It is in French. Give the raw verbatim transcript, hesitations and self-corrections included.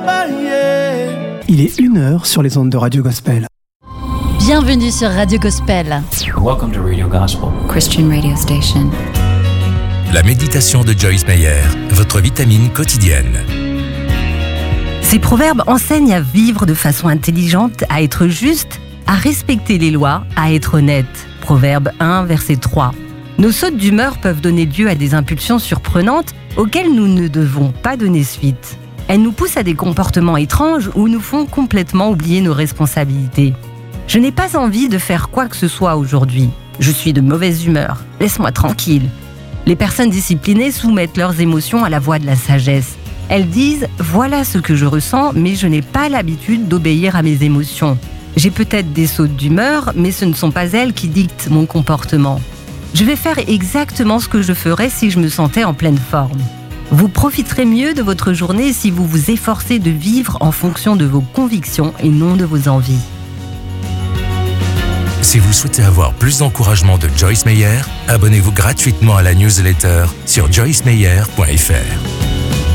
Il est une heure sur les ondes de Radio Gospel. Bienvenue sur Radio Gospel. Welcome to Radio Gospel, Christian radio station. La méditation de Joyce Meyer, votre vitamine quotidienne. Ces proverbes enseignent à vivre de façon intelligente, à être juste, à respecter les lois, à être honnête. Proverbe un, verset trois. Nos sautes d'humeur peuvent donner lieu à des impulsions surprenantes auxquelles nous ne devons pas donner suite. Elles nous poussent à des comportements étranges ou nous font complètement oublier nos responsabilités. Je n'ai pas envie de faire quoi que ce soit aujourd'hui. Je suis de mauvaise humeur. Laisse-moi tranquille. Les personnes disciplinées soumettent leurs émotions à la voix de la sagesse. Elles disent « Voilà ce que je ressens, mais je n'ai pas l'habitude d'obéir à mes émotions. J'ai peut-être des sautes d'humeur, mais ce ne sont pas elles qui dictent mon comportement. Je vais faire exactement ce que je ferais si je me sentais en pleine forme. » Vous profiterez mieux de votre journée si vous vous efforcez de vivre en fonction de vos convictions et non de vos envies. Si vous souhaitez avoir plus d'encouragement de Joyce Meyer, abonnez-vous gratuitement à la newsletter sur joyce meyer point f r.